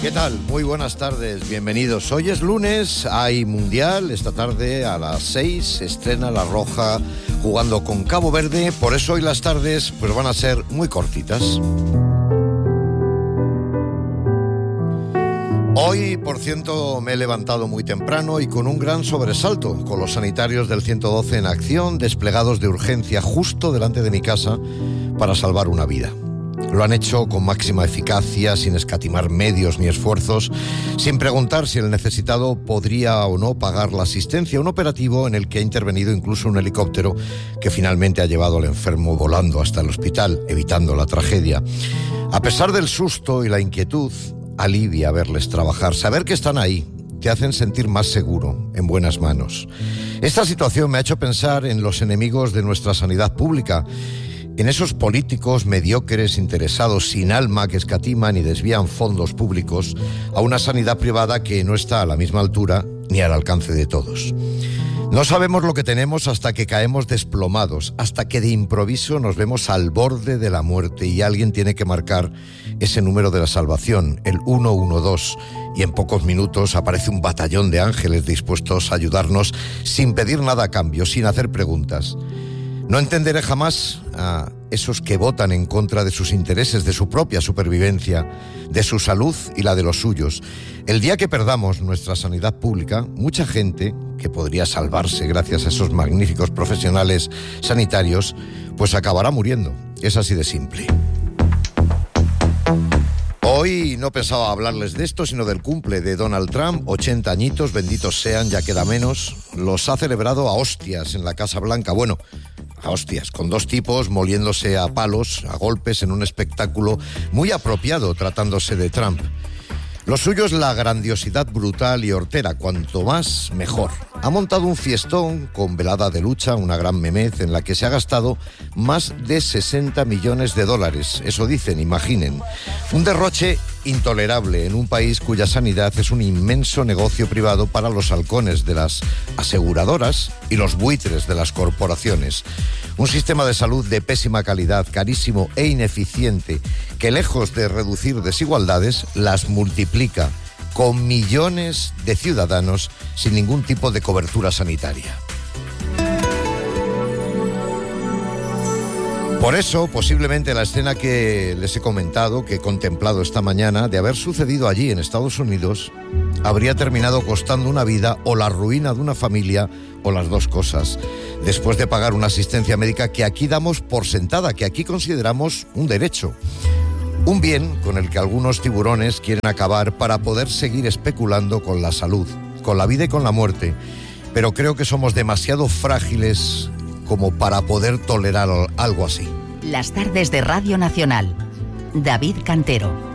¿Qué tal? Muy buenas tardes, bienvenidos. Hoy es lunes, hay Mundial, esta tarde a las 6 se estrena La Roja jugando con Cabo Verde, por eso hoy las tardes pues van a ser muy cortitas. Hoy, por cierto, me he levantado muy temprano y con un gran sobresalto, con los sanitarios del 112 en acción, desplegados de urgencia justo delante de mi casa para salvar una vida. Lo han hecho con máxima eficacia, sin escatimar medios ni esfuerzos, sin preguntar si el necesitado podría o no pagar la asistencia. Un operativo en el que ha intervenido incluso un helicóptero que finalmente ha llevado al enfermo volando hasta el hospital, evitando la tragedia. A pesar del susto y la inquietud, alivia verles trabajar. Saber que están ahí te hacen sentir más seguro, en buenas manos. Esta situación me ha hecho pensar en los enemigos de nuestra sanidad pública, en esos políticos mediocres, interesados, sin alma, que escatiman y desvían fondos públicos a una sanidad privada que no está a la misma altura ni al alcance de todos. No sabemos lo que tenemos hasta que caemos desplomados, hasta que de improviso nos vemos al borde de la muerte y alguien tiene que marcar ese número de la salvación, el 112, y en pocos minutos aparece un batallón de ángeles dispuestos a ayudarnos sin pedir nada a cambio, sin hacer preguntas. No entenderé jamás a esos que votan en contra de sus intereses, de su propia supervivencia, de su salud y la de los suyos. El día que perdamos nuestra sanidad pública, mucha gente que podría salvarse gracias a esos magníficos profesionales sanitarios, pues acabará muriendo. Es así de simple. Hoy no pensaba hablarles de esto, sino del cumple de Donald Trump, 80 añitos, benditos sean, ya queda menos. Los ha celebrado a hostias en la Casa Blanca. Bueno, a hostias, con dos tipos moliéndose a palos, a golpes, en un espectáculo muy apropiado tratándose de Trump. Lo suyo es la grandiosidad brutal y hortera, cuanto más mejor. Ha montado un fiestón con velada de lucha, una gran memez en la que se ha gastado más de 60 millones de dólares. Eso dicen, imaginen. Un derroche intolerable en un país cuya sanidad es un inmenso negocio privado para los halcones de las aseguradoras y los buitres de las corporaciones. Un sistema de salud de pésima calidad, carísimo e ineficiente, que lejos de reducir desigualdades, las multiplica con millones de ciudadanos sin ningún tipo de cobertura sanitaria. Por eso, posiblemente la escena que les he comentado, que he contemplado esta mañana, de haber sucedido allí en Estados Unidos, habría terminado costando una vida o la ruina de una familia o las dos cosas, después de pagar una asistencia médica que aquí damos por sentada, que aquí consideramos un derecho. Un bien con el que algunos tiburones quieren acabar para poder seguir especulando con la salud, con la vida y con la muerte. Pero creo que somos demasiado frágiles como para poder tolerar algo así. Las tardes de Radio Nacional. David Cantero.